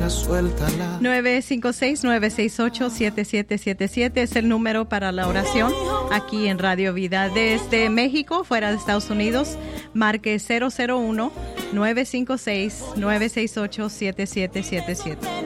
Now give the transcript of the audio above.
suéltala. 956-968-7777 es el número para la oración aquí en Radio Vida. Desde México, fuera de Estados Unidos, marque 001-956-968-7777.